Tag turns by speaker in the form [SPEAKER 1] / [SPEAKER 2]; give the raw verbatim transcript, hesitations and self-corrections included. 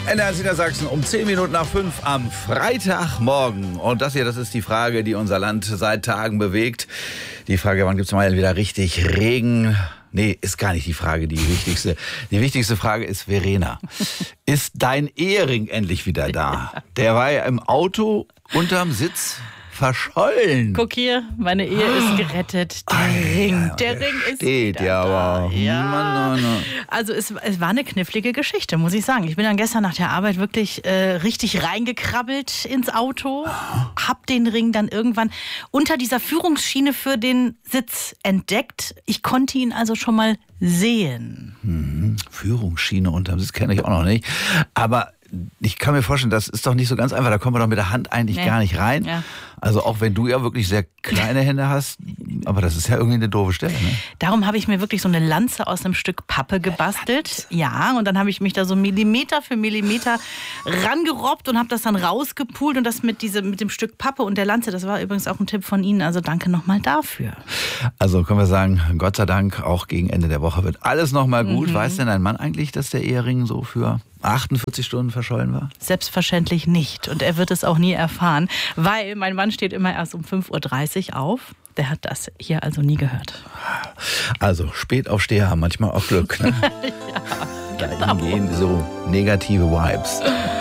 [SPEAKER 1] N R S Niedersachsen um zehn Minuten nach fünf am Freitagmorgen. Und das hier, das ist die Frage, die unser Land seit Tagen bewegt. Die Frage, wann gibt es mal wieder richtig Regen? Nee, ist gar nicht die Frage, die wichtigste. Die wichtigste Frage ist, Verena, ist dein Ehering endlich wieder da? Der war ja im Auto unterm Sitz verschollen.
[SPEAKER 2] Guck hier, meine Ehe ist gerettet. Der Ei, Ring, ja, der, der Ring ist
[SPEAKER 1] steht,
[SPEAKER 2] wieder
[SPEAKER 1] ja,
[SPEAKER 2] da.
[SPEAKER 1] aber
[SPEAKER 2] Ja.
[SPEAKER 1] Mann, Mann, Mann.
[SPEAKER 2] Also es, es war eine knifflige Geschichte, muss ich sagen. Ich bin dann gestern nach der Arbeit wirklich äh, richtig reingekrabbelt ins Auto, hab den Ring dann irgendwann unter dieser Führungsschiene für den Sitz entdeckt. Ich konnte ihn also schon mal sehen.
[SPEAKER 1] Hm, Führungsschiene unterm Sitz kenne ich auch noch nicht. Aber ich kann mir vorstellen, das ist doch nicht so ganz einfach. Da kommt man doch mit der Hand eigentlich nee. gar nicht rein. Ja. Also auch wenn du ja wirklich sehr kleine Hände hast, aber das ist ja irgendwie eine doofe Stelle. Ne?
[SPEAKER 2] Darum habe ich mir wirklich so eine Lanze aus einem Stück Pappe gebastelt. Ja, und dann habe ich mich da so Millimeter für Millimeter rangerobbt und habe das dann rausgepult. Und das mit, diese, mit dem Stück Pappe und der Lanze, das war übrigens auch ein Tipp von Ihnen. Also danke nochmal dafür.
[SPEAKER 1] Also können wir sagen, Gott sei Dank, auch gegen Ende der Woche wird alles nochmal gut. Mhm. Weiß denn dein Mann eigentlich, dass der Ehering so für achtundvierzig Stunden verschollen war?
[SPEAKER 2] Selbstverständlich nicht. Und er wird es auch nie erfahren, weil mein Mann steht immer erst um fünf Uhr dreißig auf. Der hat das hier also nie gehört.
[SPEAKER 1] Also Spätaufsteher haben manchmal auch Glück. Ne?
[SPEAKER 2] Ja,
[SPEAKER 1] da genau. Gehen so negative Vibes.